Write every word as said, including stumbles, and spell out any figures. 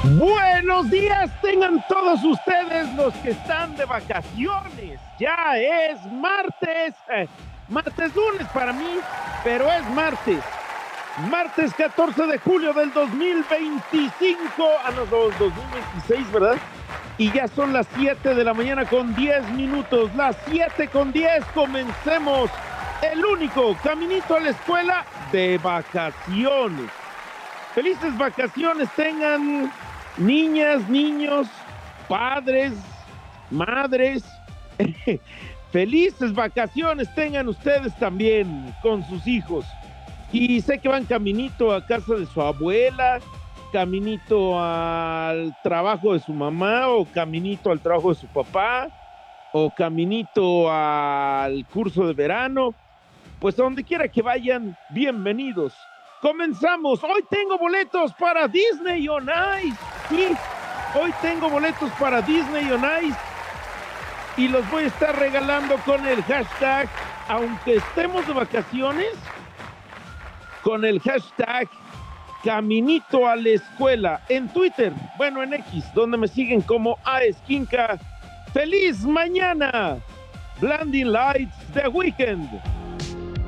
Buenos días tengan todos ustedes los que están de vacaciones. Ya es martes, eh, martes lunes para mí, pero es martes. Martes catorce de julio del dos mil veinticinco, a los dos mil veintiséis, ¿verdad? Y ya son las siete de la mañana con diez minutos. Las siete con diez, comencemos el único caminito a la escuela de vacaciones. Felices vacaciones tengan niñas, niños, padres, madres. Felices vacaciones tengan ustedes también con sus hijos. Y sé que van caminito a casa de su abuela, caminito al trabajo de su mamá, o caminito al trabajo de su papá, o caminito al curso de verano. Pues a donde quiera que vayan, bienvenidos. Comenzamos. Hoy tengo boletos para Disney on Ice. Sí, hoy tengo boletos para Disney on Ice y los voy a estar regalando con el hashtag, aunque estemos de vacaciones, con el hashtag Caminito a la Escuela en Twitter, bueno, en X, donde me siguen como aesquinca. ¡Feliz mañana! Blinding Lights The Weeknd.